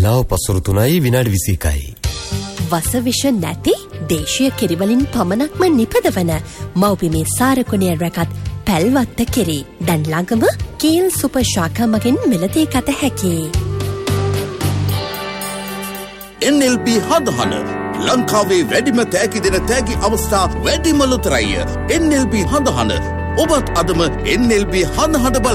වෙලාව පසුරු 3:21යි. වසවිෂ නැති දේශීය කිරිවලින් පමණක්ම නිපදවන මව්බිමේ සාරකුණය රැකත් පැල්වත්ත කිරි. දැන් ළඟම කීල් සුපර් ශාඛා මගින් මිලදී ගත හැකියි. NLB හඳහන ලංකාවේ වැඩිම තෑගි දෙන තෑගි අවස්ථා වැඩිම ලොතරැයි. NLB හඳහන ඔබත් අදම NLB හඳහන බලන්න.